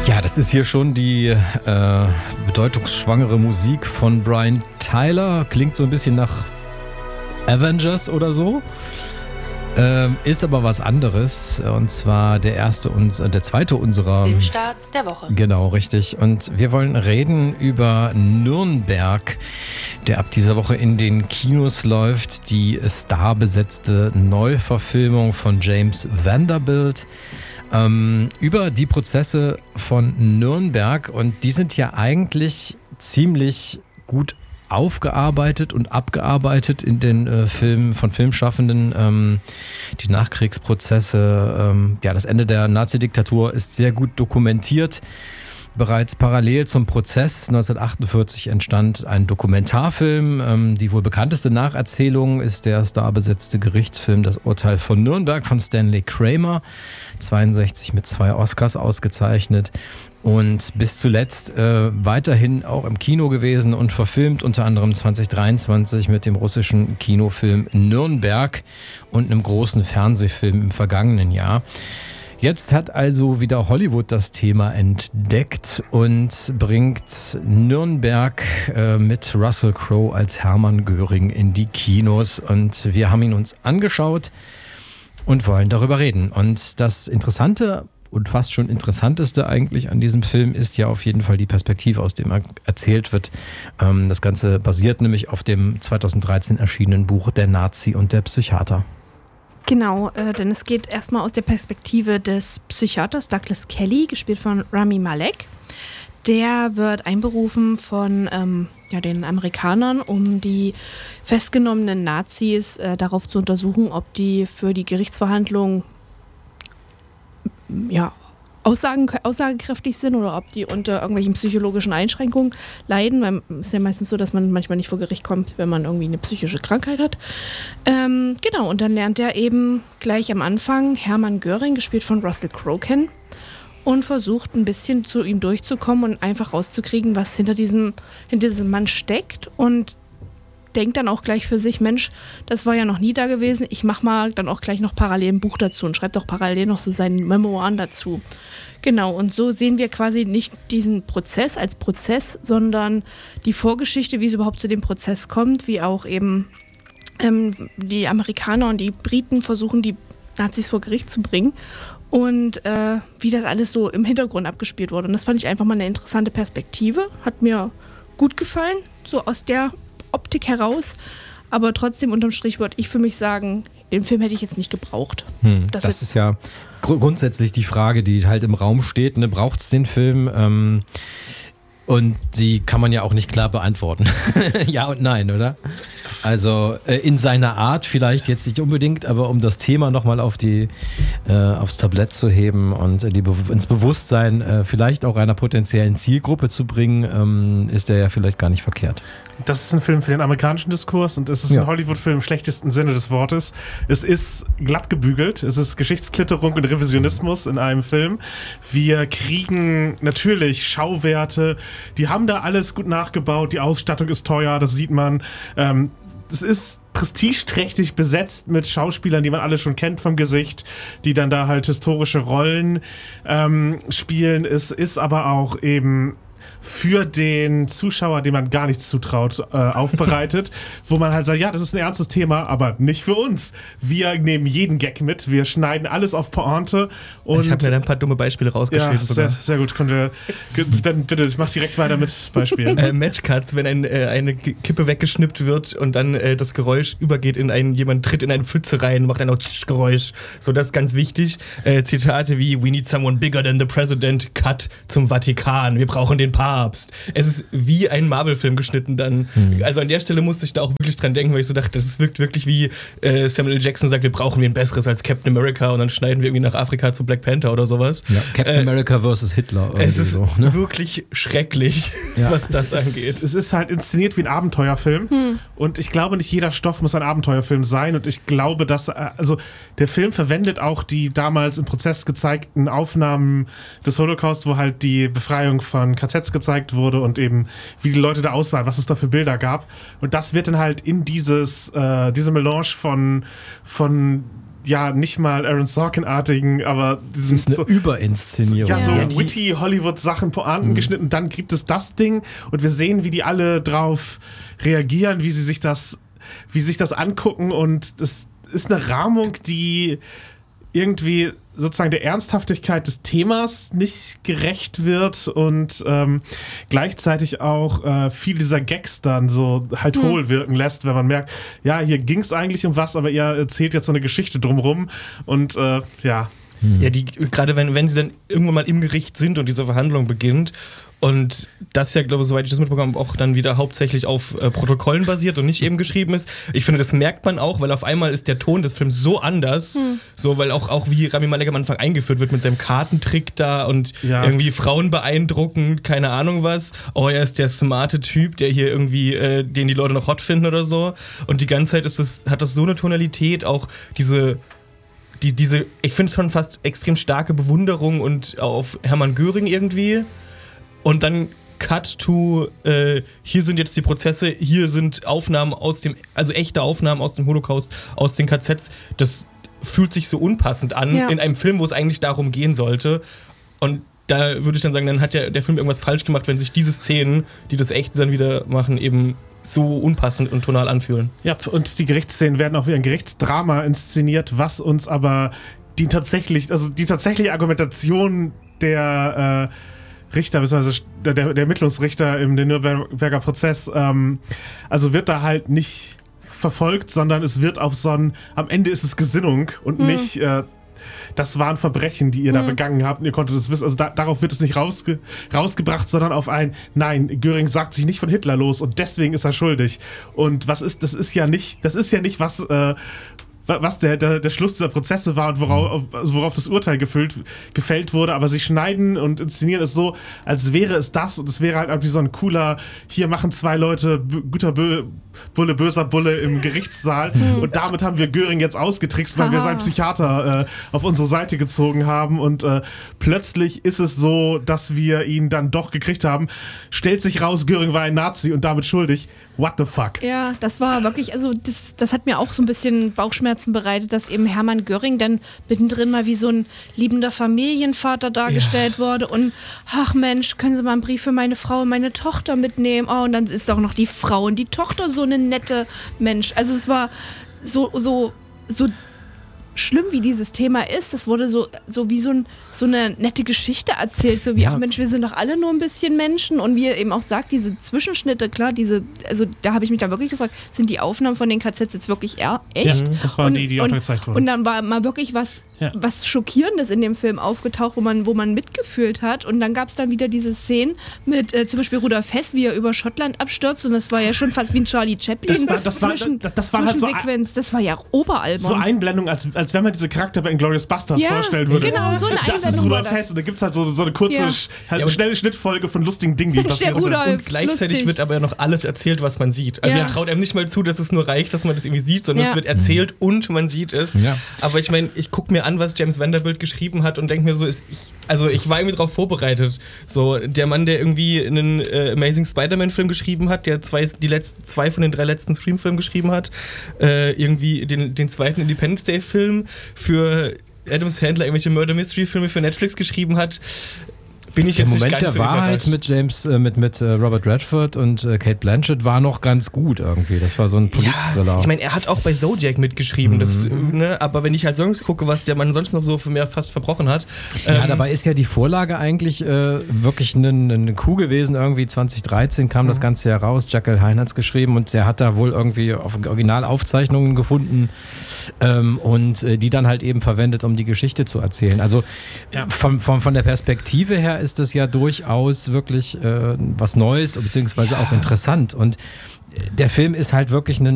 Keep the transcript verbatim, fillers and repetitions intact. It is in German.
Ja, das ist hier schon die äh, bedeutungsschwangere Musik von Brian Tyler. Klingt so ein bisschen nach Avengers oder so. Ähm, ist aber was anderes. Und zwar der erste und der zweite unserer Filmstarts der Woche. Genau, richtig. Und wir wollen reden über Nürnberg, der ab dieser Woche in den Kinos läuft. Die starbesetzte Neuverfilmung von James Vanderbilt. Ähm, über die Prozesse von Nürnberg, und die sind ja eigentlich ziemlich gut aufgearbeitet und abgearbeitet in den äh, Filmen von Filmschaffenden. Ähm, die Nachkriegsprozesse, ähm, ja, das Ende der Nazi-Diktatur ist sehr gut dokumentiert. Bereits parallel zum Prozess neunzehnhundertachtundvierzig entstand ein Dokumentarfilm. Ähm, die wohl bekannteste Nacherzählung ist der starbesetzte Gerichtsfilm Das Urteil von Nürnberg von Stanley Kramer, zweiundsechzig mit zwei Oscars ausgezeichnet und bis zuletzt äh, weiterhin auch im Kino gewesen und verfilmt, unter anderem zwanzig dreiundzwanzig mit dem russischen Kinofilm Nürnberg und einem großen Fernsehfilm im vergangenen Jahr. Jetzt hat also wieder Hollywood das Thema entdeckt und bringt Nürnberg äh, mit Russell Crowe als Hermann Göring in die Kinos. Und wir haben ihn uns angeschaut und wollen darüber reden. Und das Interessante und fast schon Interessanteste eigentlich an diesem Film ist ja auf jeden Fall die Perspektive, aus dem er erzählt wird. Ähm, das Ganze basiert nämlich auf dem zweitausenddreizehn erschienenen Buch Der Nazi und der Psychiater. Genau, äh, denn es geht erstmal aus der Perspektive des Psychiaters Douglas Kelly, gespielt von Rami Malek. Der wird einberufen von ähm, ja, den Amerikanern, um die festgenommenen Nazis äh, darauf zu untersuchen, ob die für die Gerichtsverhandlung ja, Aussagen, aussagekräftig sind oder ob die unter irgendwelchen psychologischen Einschränkungen leiden. Weil es ist ja meistens so, dass man manchmal nicht vor Gericht kommt, wenn man irgendwie eine psychische Krankheit hat. Ähm, genau, und dann lernt er eben gleich am Anfang Hermann Göring, gespielt von Russell Crowe, kennen und versucht ein bisschen zu ihm durchzukommen und einfach rauszukriegen, was hinter diesem, hinter diesem Mann steckt, und denkt dann auch gleich für sich, Mensch, das war ja noch nie da gewesen, ich mache mal dann auch gleich noch parallel ein Buch dazu und schreibt auch parallel noch so seinen Memoiren dazu. Genau, und so sehen wir quasi nicht diesen Prozess als Prozess, sondern die Vorgeschichte, wie es überhaupt zu dem Prozess kommt, wie auch eben ähm, die Amerikaner und die Briten versuchen, die Nazis vor Gericht zu bringen und äh, wie das alles so im Hintergrund abgespielt wurde. Und das fand ich einfach mal eine interessante Perspektive, hat mir gut gefallen, so aus der Optik heraus, aber trotzdem unterm Strich würde ich für mich sagen, den Film hätte ich jetzt nicht gebraucht. Hm, das das ist ja gr- grundsätzlich die Frage, die halt im Raum steht, ne? Braucht es den Film? Ähm, und die kann man ja auch nicht klar beantworten. Ja und nein, oder? Also äh, in seiner Art vielleicht jetzt nicht unbedingt, aber um das Thema nochmal auf die, äh, aufs Tablett zu heben und die, ins Bewusstsein äh, vielleicht auch einer potenziellen Zielgruppe zu bringen, ähm, ist der ja vielleicht gar nicht verkehrt. Das ist ein Film für den amerikanischen Diskurs und es ist ja. ein Hollywood-Film im schlechtesten Sinne des Wortes. Es ist glatt gebügelt, es ist Geschichtsklitterung und Revisionismus in einem Film. Wir kriegen natürlich Schauwerte, die haben da alles gut nachgebaut, die Ausstattung ist teuer, das sieht man. Ähm, es ist prestigeträchtig besetzt mit Schauspielern, die man alle schon kennt vom Gesicht, die dann da halt historische Rollen ähm, spielen. Es ist aber auch eben für den Zuschauer, dem man gar nichts zutraut, äh, aufbereitet, wo man halt sagt, ja, das ist ein ernstes Thema, aber nicht für uns. Wir nehmen jeden Gag mit, wir schneiden alles auf Pointe. Und ich habe mir da ein paar dumme Beispiele rausgeschrieben. Ja, sehr, sehr gut. Können wir, dann bitte, ich mach direkt weiter mit Beispielen. Äh, Matchcuts, wenn ein, äh, eine Kippe weggeschnippt wird und dann äh, das Geräusch übergeht in einen, jemand tritt in eine Pfütze rein, macht ein Geräusch. So, das ist ganz wichtig. Äh, Zitate wie, we need someone bigger than the president, cut zum Vatikan, wir brauchen den Papst. Es ist wie ein Marvel-Film geschnitten dann. Mhm. Also an der Stelle musste ich da auch wirklich dran denken, weil ich so dachte, das wirkt wirklich wie äh, Samuel L. Jackson sagt, wir brauchen wir ein besseres als Captain America und dann schneiden wir irgendwie nach Afrika zu Black Panther oder sowas. Ja, Captain äh, America versus Hitler. Es ist so, ne? wirklich schrecklich, ja. was das es angeht. Ist, es ist halt inszeniert wie ein Abenteuerfilm hm. und ich glaube, nicht jeder Stoff muss ein Abenteuerfilm sein und ich glaube, dass, also der Film verwendet auch die damals im Prozess gezeigten Aufnahmen des Holocaust, wo halt die Befreiung von K Zs gezeigt wurde und eben wie die Leute da aussahen, was es da für Bilder gab. Und das wird dann halt in dieses, äh, diese Melange von, von ja, nicht mal Aaron Sorkin-artigen, aber diesen Das ist eine so, Überinszenierung. ja, so Ja. witty Hollywood-Sachen, Pointen mhm. geschnitten. Dann gibt es das Ding und wir sehen, wie die alle drauf reagieren, wie sie sich das, wie sich das angucken und das ist eine Rahmung, die irgendwie sozusagen der Ernsthaftigkeit des Themas nicht gerecht wird und ähm, gleichzeitig auch äh, viel dieser Gags dann so halt hm. hohl wirken lässt, wenn man merkt, ja, hier ging es eigentlich um was, aber ihr erzählt jetzt so eine Geschichte drumrum und äh, ja. Hm. Ja, die, gerade wenn, wenn sie dann irgendwann mal im Gericht sind und diese Verhandlung beginnt und das ja, glaube ich, soweit ich das mitbekomme, auch dann wieder hauptsächlich auf äh, Protokollen basiert und nicht eben geschrieben ist. Ich finde, das merkt man auch, weil auf einmal ist der Ton des Films so anders, hm. so, weil auch, auch wie Rami Malek am Anfang eingeführt wird mit seinem Kartentrick da und ja. irgendwie Frauen beeindruckend, keine Ahnung was. Oh, er ist der smarte Typ, der hier irgendwie, äh, den die Leute noch hot finden oder so. Und die ganze Zeit ist das, hat das so eine Tonalität, auch diese Die, diese, ich finde es schon fast extrem starke Bewunderung und auf Hermann Göring irgendwie. Und dann Cut to, äh, hier sind jetzt die Prozesse, hier sind Aufnahmen aus dem, also echte Aufnahmen aus dem Holocaust, aus den K Zs. Das fühlt sich so unpassend an ja. in einem Film, wo es eigentlich darum gehen sollte. Und da würde ich dann sagen, dann hat ja der Film irgendwas falsch gemacht, wenn sich diese Szenen, die das Echte dann wieder machen, eben so unpassend und tonal anfühlen. Ja, und die Gerichtsszenen werden auch wie ein Gerichtsdrama inszeniert, was uns aber die tatsächlich, also die tatsächliche Argumentation der äh, Richter, beziehungsweise der, der Ermittlungsrichter im den Nürnberger Prozess, ähm, also wird da halt nicht verfolgt, sondern es wird auf so ein, am Ende ist es Gesinnung und mhm. nicht äh, das waren Verbrechen, die ihr mhm. da begangen habt und ihr konntet es wissen. Also da, darauf wird es nicht rausge, rausgebracht, sondern auf ein, nein, Göring sagt sich nicht von Hitler los und deswegen ist er schuldig. Und was ist, das ist ja nicht, das ist ja nicht was, äh, was der, der, der Schluss dieser Prozesse war und worauf, also worauf das Urteil gefüllt, gefällt wurde, aber sie schneiden und inszenieren es so, als wäre es das und es wäre halt irgendwie so ein cooler, hier machen zwei Leute b- guter Bö- Bulle, böser Bulle im Gerichtssaal und damit haben wir Göring jetzt ausgetrickst, weil wir seinen Psychiater äh, auf unsere Seite gezogen haben und äh, plötzlich ist es so, dass wir ihn dann doch gekriegt haben. Stellt sich raus, Göring war ein Nazi und damit schuldig. What the fuck? Ja, das war wirklich, also das, das hat mir auch so ein bisschen Bauchschmerzen bereitet, dass eben Hermann Göring dann mittendrin mal wie so ein liebender Familienvater dargestellt ja. wurde und ach Mensch, können Sie mal einen Brief für meine Frau und meine Tochter mitnehmen? Oh, und dann ist auch noch die Frau und die Tochter so eine nette Mensch. Also es war so, so, so schlimm, wie dieses Thema ist. Das wurde so, so wie so, ein, so eine nette Geschichte erzählt, so wie, ja. ach Mensch, wir sind doch alle nur ein bisschen Menschen und wie er eben auch sagt, diese Zwischenschnitte, klar, diese, also da habe ich mich dann wirklich gefragt, sind die Aufnahmen von den K Zs jetzt wirklich er, echt? Ja, das waren und, die, die auch und, gezeigt wurden. Und dann war mal wirklich was, ja. was Schockierendes in dem Film aufgetaucht, wo man, wo man mitgefühlt hat und dann gab es dann wieder diese Szenen mit äh, zum Beispiel Rudolf Hess, wie er über Schottland abstürzt und das war ja schon fast wie ein Charlie Chaplin. Das war, das war, Zwischen, das, das war halt so Zwischensequenz, das war ja Oberalbum. So Einblendung, als, als wenn man diese Charakter bei Inglourious Bastards ja, vorstellen würde. Genau, so eine das ist Rudolf Hess und da gibt es halt so, so eine kurze, ja. halt ja, schnelle Schnittfolge von lustigen Dingen, die passieren. Und gleichzeitig lustig. wird aber ja noch alles erzählt, was man sieht. Also ja. er traut einem nicht mal zu, dass es nur reicht, dass man das irgendwie sieht, sondern ja. es wird erzählt und man sieht es. Ja. Aber ich meine, ich gucke mir an, was James Vanderbilt geschrieben hat und denke mir so, ist ich, also ich war irgendwie darauf vorbereitet. So, der Mann, der irgendwie einen äh, Amazing Spider-Man-Film geschrieben hat, der zwei, die letzten, zwei von den drei letzten Scream-Filmen geschrieben hat, äh, irgendwie den, den zweiten Independence Day-Film für Adam Sandler irgendwelche Murder-Mystery-Filme für Netflix geschrieben hat, bin ich der jetzt Moment nicht ganz der so Wahrheit mit James, äh, mit, mit äh, Robert Redford und äh, Cate Blanchett war noch ganz gut irgendwie. Das war so ein Polit-Thriller. Ja, ich meine, er hat auch bei Zodiac mitgeschrieben, mhm. das, ne, aber wenn ich halt sonst gucke, was der Mann sonst noch so für mehr fast verbrochen hat. Ja, ähm, dabei ist ja die Vorlage eigentlich äh, wirklich eine, eine Kuh gewesen. Irgendwie zwanzig dreizehn kam mhm. das Ganze heraus. Jekyll Hein hat es geschrieben und der hat da wohl irgendwie auf Originalaufzeichnungen gefunden ähm, und äh, die dann halt eben verwendet, um die Geschichte zu erzählen. Also ja. von, von, von der Perspektive her ist das ja durchaus wirklich äh, was Neues, beziehungsweise ja. auch interessant. Und der Film ist halt wirklich ein,